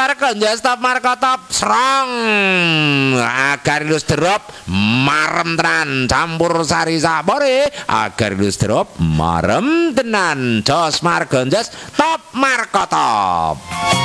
markonjas top markotop serong agar ilus drop marem tenan campur sari sapore agar ilus drop marem tenan jos markonjas top markotop.